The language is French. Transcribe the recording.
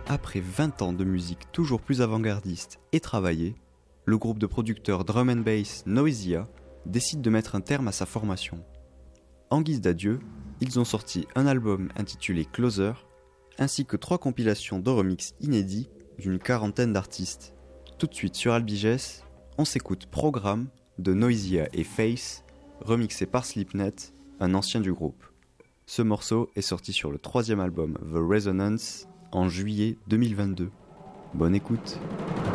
Après 20 ans de musique toujours plus avant-gardiste et travaillée, le groupe de producteurs drum and bass Noisia décide de mettre un terme à sa formation. En guise d'adieu, ils ont sorti un album intitulé Closer, ainsi que 3 compilations de remix inédits d'une 40aine d'artistes. Tout de suite sur Albiges, on s'écoute Programme de Noisia et Face, remixé par Slipknot, un ancien du groupe. Ce morceau est sorti sur le 3e album The Resonance en juillet 2022. Bonne écoute.